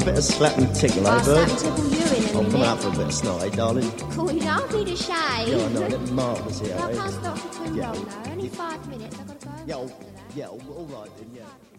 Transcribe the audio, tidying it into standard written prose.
a bit of slap and tickle, eh, I'll bird? slap and tickle you in a minute. I'm coming up for a bit of snot, eh, darling? Cool, you don't need a shave. Yeah, I know, let Mark was here, I eh? can't stop for too Yeah. long, though. Only 5 minutes, I've got to go. Yeah, all right then, yeah.